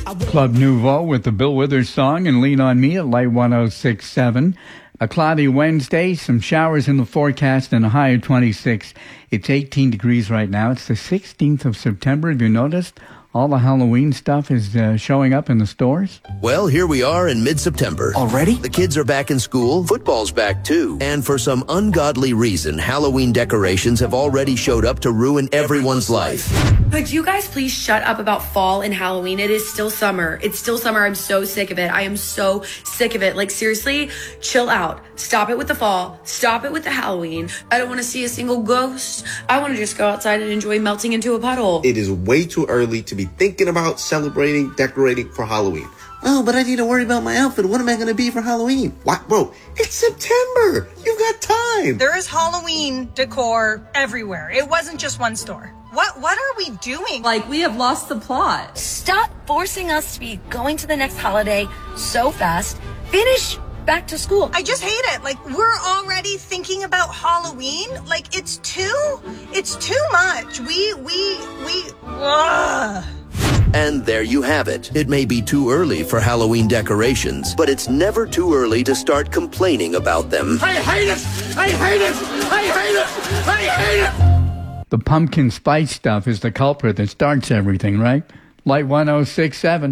Club Nouveau with the Bill Withers song and Lean on Me at Light 106.7. A cloudy Wednesday, some showers in the forecast and a high of 26. It's 18 degrees right now. It's the 16th of September. Have you noticed all the Halloween stuff is showing up in the stores? Well, here we are in mid-September. Already? The kids are back in school. Football's back, too. And for some ungodly reason, Halloween decorations have already showed up to ruin everyone's life. Could you guys please shut up about fall and Halloween? It is still summer. It's still summer. I'm so sick of it. I am so sick of it. Like, seriously, chill out. Stop it with the fall. Stop it with the Halloween. I don't want to see a single ghost. I want to just go outside and enjoy melting into a puddle. It is way too early to be thinking about celebrating, decorating for Halloween. Oh, but I need to worry about my outfit. What am I going to be for Halloween? What, bro? It's September. You've got time. There is Halloween decor everywhere. It wasn't just one store. What are we doing? Like, we have lost the plot. Stop forcing us to be going to the next holiday so fast. Finish back to school. I just hate it. Like, we're already thinking about Halloween. Like, it's too much. Ugh. And there you have it. It may be too early for Halloween decorations, but it's never too early to start complaining about them. I hate it! I hate it! I hate it! I hate it! The pumpkin spice stuff is the culprit that starts everything, right? Light 106.7.